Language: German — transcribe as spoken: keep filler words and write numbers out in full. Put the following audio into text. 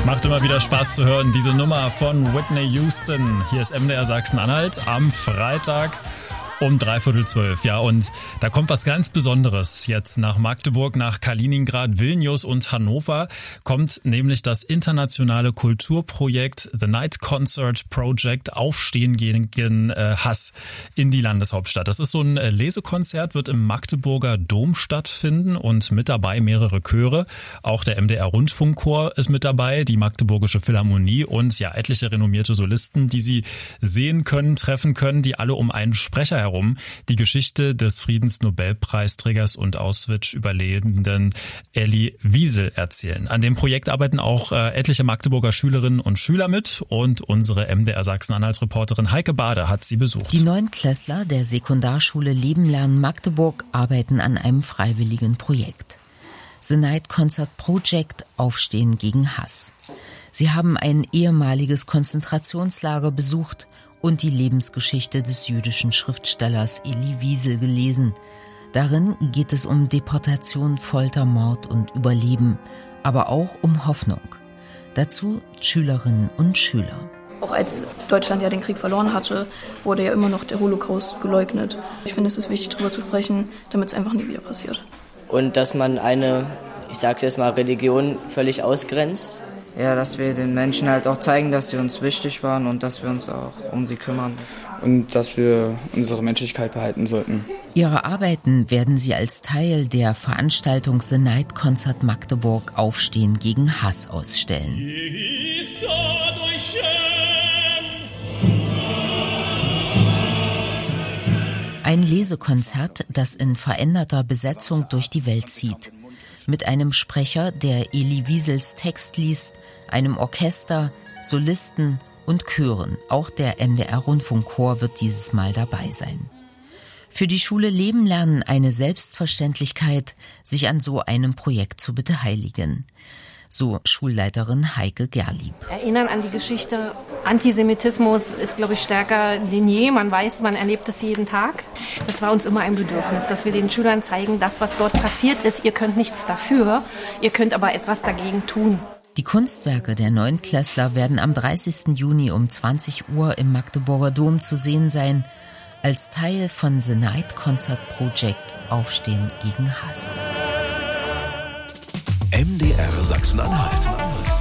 Macht immer wieder Spaß zu hören, diese Nummer von Whitney Houston. Hier ist M D R Sachsen-Anhalt am Freitag um dreiviertel zwölf. Ja, und da kommt was ganz Besonderes jetzt nach Magdeburg, nach Kaliningrad, Vilnius und Hannover. Kommt nämlich das internationale Kulturprojekt The Night Concert Project Aufstehen gegen äh, Hass in die Landeshauptstadt. Das ist so ein Lesekonzert, wird im Magdeburger Dom stattfinden und mit dabei mehrere Chöre. Auch der M D R Rundfunkchor ist mit dabei, die Magdeburgische Philharmonie und ja etliche renommierte Solisten, die Sie sehen können, treffen können, die alle um einen Sprecher herum die Geschichte des Friedensnobelpreisträgers und Auschwitz-Überlebenden Elie Wiesel erzählen. An dem Projekt arbeiten auch äh, etliche Magdeburger Schülerinnen und Schüler mit und unsere M D R Sachsen-Anhalt-Reporterin Heike Bade hat sie besucht. Die Neunklässler der Sekundarschule Leben lernen Magdeburg arbeiten an einem freiwilligen Projekt. The Night Concert Project Aufstehen gegen Hass. Sie haben ein ehemaliges Konzentrationslager besucht und die Lebensgeschichte des jüdischen Schriftstellers Elie Wiesel gelesen. Darin geht es um Deportation, Folter, Mord und Überleben, aber auch um Hoffnung. Dazu Schülerinnen und Schüler. Auch als Deutschland ja den Krieg verloren hatte, wurde ja immer noch der Holocaust geleugnet. Ich finde, es ist wichtig, darüber zu sprechen, damit es einfach nie wieder passiert. Und dass man eine, ich sag's jetzt mal, Religion völlig ausgrenzt. Ja, dass wir den Menschen halt auch zeigen, dass sie uns wichtig waren und dass wir uns auch um sie kümmern. Und dass wir unsere Menschlichkeit behalten sollten. Ihre Arbeiten werden sie als Teil der Veranstaltung The Night Concert Magdeburg Aufstehen gegen Hass ausstellen. Ein Lesekonzert, das in veränderter Besetzung durch die Welt zieht. Mit einem Sprecher, der Elie Wiesels Text liest, einem Orchester, Solisten und Chören. Auch der M D R Rundfunkchor wird dieses Mal dabei sein. Für die Schule Leben lernen eine Selbstverständlichkeit, sich an so einem Projekt zu beteiligen. So Schulleiterin Heike Gerlieb. Erinnern an die Geschichte. Antisemitismus ist, glaube ich, stärker denn je. Man weiß, man erlebt es jeden Tag. Das war uns immer ein Bedürfnis, dass wir den Schülern zeigen, das, was dort passiert ist, ihr könnt nichts dafür, ihr könnt aber etwas dagegen tun. Die Kunstwerke der Neunklässler werden am dreißigsten Juni um zwanzig Uhr im Magdeburger Dom zu sehen sein, als Teil von The Night Concert Project Aufstehen gegen Hass. M D R Sachsen-Anhalt.